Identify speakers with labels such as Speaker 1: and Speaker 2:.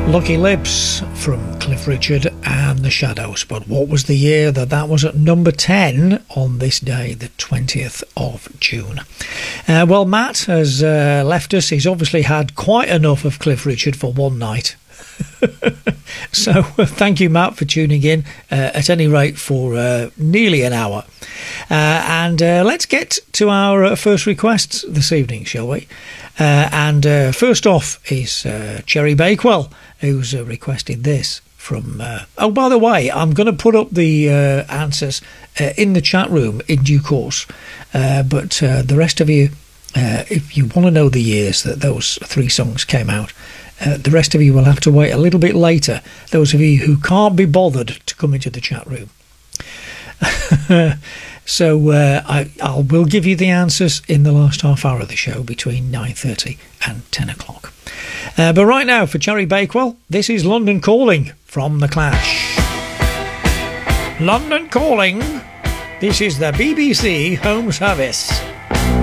Speaker 1: Lucky Lips from Cliff Richard and the Shadows. But what was the year that was at number 10 on this day, the 20th of June? Well, Matt has left us. He's obviously had quite enough of Cliff Richard for one night. So thank you, Matt, for tuning in, at any rate for nearly an hour. And let's get to our first requests this evening, shall we? And first off is Cherry Bakewell, who's requested this from... oh, by the way, I'm going to put up the answers in the chat room in due course. But the rest of you, if you want to know the years that those three songs came out, the rest of you will have to wait a little bit later, those of you who can't be bothered to come into the chat room. So I will give you the answers in the last half hour of the show between 9:30 and 10 o'clock. But right now, for Cherry Bakewell, this is London Calling from The Clash. London Calling. This is the BBC Home Service.